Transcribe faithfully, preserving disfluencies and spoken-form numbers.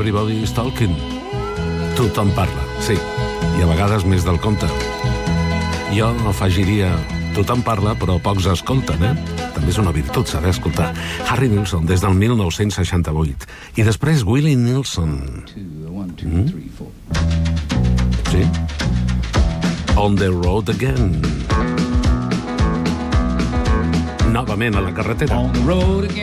Everybody is talking. Tothom parla, sí, i a vegades més del compte. Jo afegiria, tothom parla, però pocs escolten, eh? També és una virtut saber escoltar. Harry Nilsson, des del mil nou-cents seixanta-vuit. I després Willie Nelson. Mm? Sí? On the road again. Novament a la carretera. On the road again.